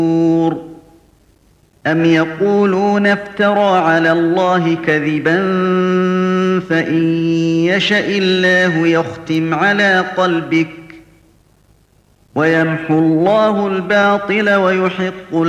أَمْ يَقُولُونَ افْتَرَىٰ عَلَى اللَّهِ كَذِبًا فَإِن يَشَإِ اللَّهُ يَخْتِمْ عَلَىٰ قَلْبِكَ وَيَمْحُ اللَّهُ الْبَاطِلَ وَيُحِقُّ